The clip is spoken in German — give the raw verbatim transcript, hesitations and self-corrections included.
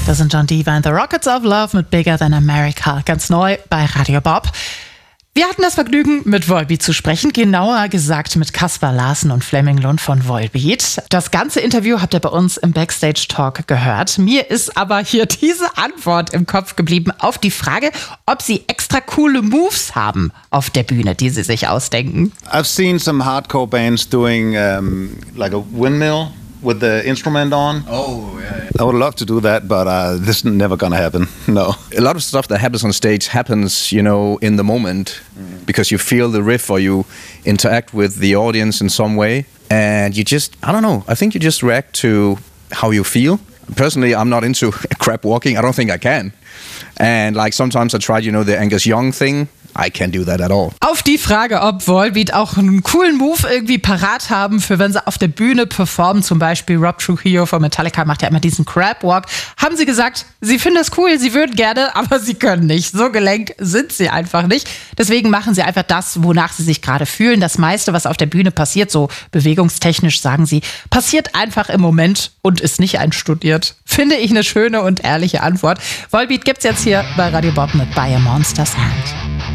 Das sind John Diva and the Rockets of Love mit Bigger Than America. Ganz neu bei Radio Bob. Wir hatten das Vergnügen, mit Volbeat zu sprechen, genauer gesagt mit Kaspar Larsen und Flemming Lund von Volbeat. Das ganze Interview habt ihr bei uns im Backstage-Talk gehört. Mir ist aber hier diese Antwort im Kopf geblieben auf die Frage, ob sie extra coole Moves haben auf der Bühne, die sie sich ausdenken. I've seen some hardcore bands doing um, like a windmill with the instrument on. Oh, yeah, yeah. I would love to do that, but uh, this is never gonna happen. No. A lot of stuff that happens on stage happens, you know, in the moment mm. because you feel the riff or you interact with the audience in some way. And you just, I don't know, I think you just react to how you feel. Personally, I'm not into crap walking. I don't think I can. And like sometimes I tried, you know, the Angus Young thing. I can't do that at all. Auf die Frage, ob Volbeat auch einen coolen Move irgendwie parat haben, für wenn sie auf der Bühne performen, zum Beispiel Rob Trujillo von Metallica macht ja immer diesen Crab Walk, haben sie gesagt, sie finden das cool, sie würden gerne, aber sie können nicht. So gelenk sind sie einfach nicht. Deswegen machen sie einfach das, wonach sie sich gerade fühlen. Das meiste, was auf der Bühne passiert, so bewegungstechnisch sagen sie, passiert einfach im Moment und ist nicht einstudiert. Finde ich eine schöne und ehrliche Antwort. Volbeat gibt's jetzt hier bei Radio Bob mit By a Monster's Hand.